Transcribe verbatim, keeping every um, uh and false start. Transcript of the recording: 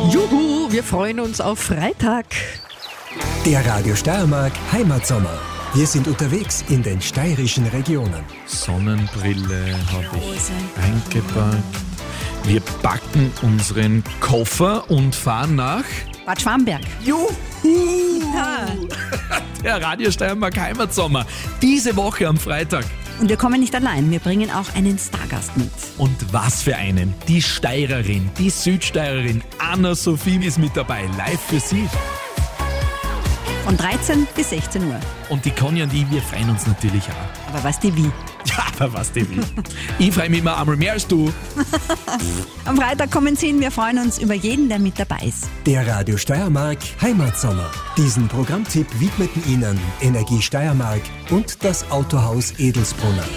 Juhu, wir freuen uns auf Freitag. Der Radio Steiermark Heimatsommer. Wir sind unterwegs in den steirischen Regionen. Sonnenbrille habe ich eingepackt. Wir packen unseren Koffer und fahren nach Bad Schwamberg. Juhu! Ja. Der Radio Steiermark Heimatsommer. Diese Woche am Freitag. Und wir kommen nicht allein, wir bringen auch einen Stargast mit. Und was für einen. Die Steirerin, die Südsteirerin Anna-Sophie ist mit dabei. Live für Sie. Von dreizehn bis sechzehn Uhr. Und die Conny und ich, wir freuen uns natürlich auch. Aber weißt du wie? Ja, aber was die will. Ich freue mich immer einmal mehr als du. Am Freitag kommen Sie hin, wir freuen uns über jeden, der mit dabei ist. Der Radio Steiermark Heimatsommer. Diesen Programmtipp widmeten Ihnen Energie Steiermark und das Autohaus Edelsbrunner.